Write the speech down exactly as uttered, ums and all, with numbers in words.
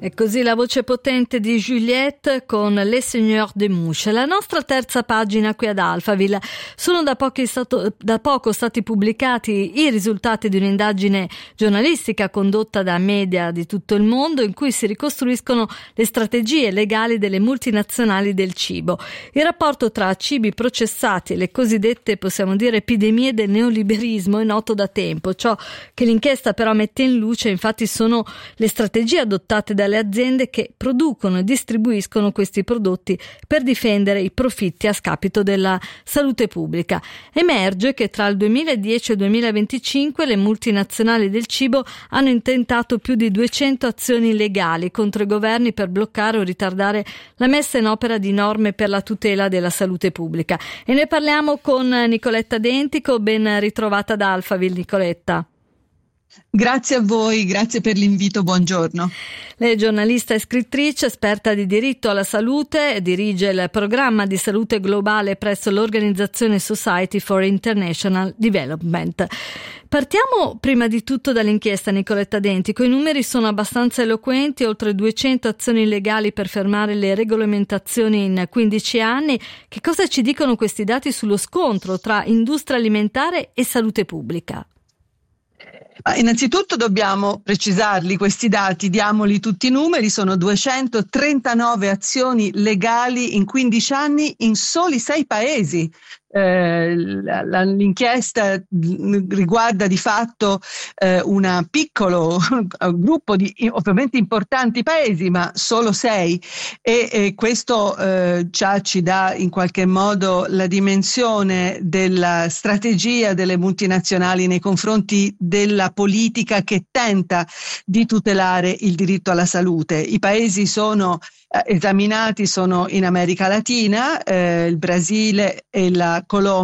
E così la voce potente di Juliette con Les Seigneurs des Mouches. La nostra terza pagina qui ad Alphaville. Sono da, pochi stato, da poco stati pubblicati i risultati di un'indagine giornalistica condotta da media di tutto il mondo in cui si ricostruiscono le strategie legali delle multinazionali del cibo. Il rapporto tra cibi processati e le cosiddette, possiamo dire, epidemie del neoliberismo è noto da tempo. Ciò che l'inchiesta però mette in luce infatti sono le strategie adottate dalle aziende che producono e distribuiscono questi prodotti per difendere i profitti a scapito della salute pubblica. Emerge che tra il duemiladieci e il duemilaventicinque le multinazionali del cibo hanno intentato più di duecento azioni legali contro i governi per bloccare o ritardare la messa in opera di norme per la tutela della salute pubblica. E ne parliamo con Nicoletta Dentico. Ben ritrovata ad Alphaville, Nicoletta. Grazie a voi, grazie per l'invito, buongiorno. Lei è giornalista e scrittrice, esperta di diritto alla salute, dirige il programma di salute globale presso l'organizzazione Society for International Development. Partiamo prima di tutto dall'inchiesta, Nicoletta Dentico. I numeri sono abbastanza eloquenti, oltre duecento azioni legali per fermare le regolamentazioni in quindici anni. Che cosa ci dicono questi dati sullo scontro tra industria alimentare e salute pubblica? Innanzitutto dobbiamo precisarli questi dati, diamoli tutti i numeri, sono duecentotrentanove azioni legali in quindici anni in soli sei paesi. Eh, la, la, l'inchiesta riguarda di fatto eh, un piccolo gruppo di ovviamente importanti paesi, ma solo sei, e, e questo eh, già ci dà in qualche modo la dimensione della strategia delle multinazionali nei confronti della politica che tenta di tutelare il diritto alla salute. I paesi sono esaminati sono in America Latina, eh, il Brasile e la Colombia